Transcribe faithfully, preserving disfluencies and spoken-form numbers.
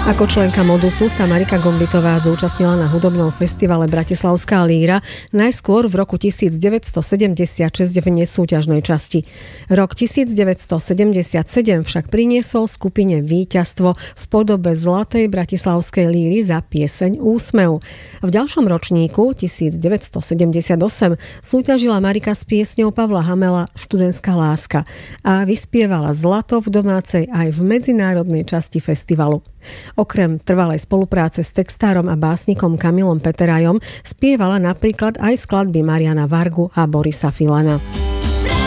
Ako členka Modusu sa Marika Gombitová zúčastnila na hudobnom festivale Bratislavská líra najskôr v roku devätnásťstosedemdesiatšesť v nesúťažnej časti. Rok devätnásťstosedemdesiatsedem však priniesol skupine víťazstvo v podobe Zlatej bratislavskej líry za pieseň Úsmev. V ďalšom ročníku devätnásťstosedemdesiatosem súťažila Marika s piesňou Pavla Hamela Študentská láska a vyspievala zlato v domácej aj v medzinárodnej časti festivalu. Okrem trvalej spolupráce s textárom a básnikom Kamilom Peterajom spievala napríklad aj skladby Mariana Vargu a Borisa Filana.